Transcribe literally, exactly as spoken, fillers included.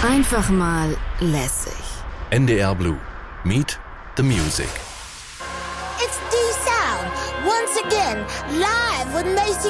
Einfach mal lässig. N D R Blue. Meet the Music. It's D-Sound, once again, live with Macy